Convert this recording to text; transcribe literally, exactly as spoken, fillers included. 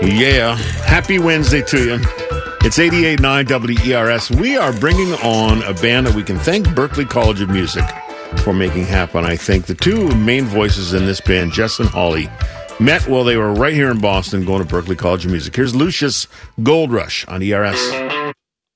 Yeah, happy Wednesday to you. It's eighty-eight point nine W E R S. We are bringing on a band that we can thank Berklee College of Music for making happen. I think the two main voices in this band, Jess and Holly, met while they were right here in Boston going to Berklee College of Music. Here's Lucius Gold Rush on E R S.